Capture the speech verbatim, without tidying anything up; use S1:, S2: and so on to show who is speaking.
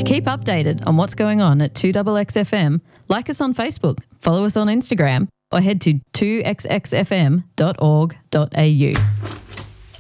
S1: To keep updated on what's going on at two X X F M, like us on Facebook, follow us on Instagram, or head to two x x f m dot org dot a u.